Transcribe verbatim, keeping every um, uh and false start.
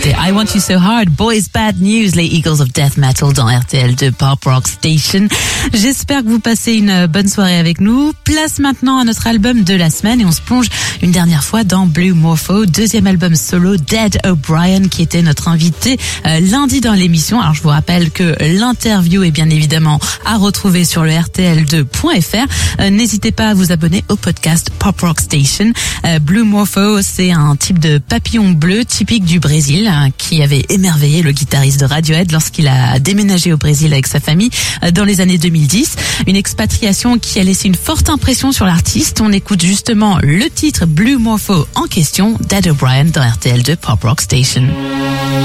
C'était I Want You So Hard, Boys Bad News, les Eagles of Death Metal dans R T L deux Pop Rock Station. J'espère que vous passez une bonne soirée avec nous. Place maintenant à notre album de la semaine et on se plonge une dernière fois dans Blue Morpho, deuxième album solo d'Ed O'Brien qui était notre invité euh, lundi dans l'émission. Alors je vous rappelle que l'interview est bien évidemment à retrouver sur le R T L deux point F R. Euh, n'hésitez pas à vous abonner au podcast Pop Rock Station. Euh, Blue Morpho, c'est un type de papillon bleu typique du Brésil hein, qui avait émerveillé le guitariste de Radiohead lorsqu'il a déménagé au Brésil avec sa famille euh, dans les années deux mille dix. Une expatriation qui a laissé une forte impression sur l'artiste. On écoute justement le titre Blue Morpho en question d'Ed O'Brien dans R T L deux Pop Rock Station.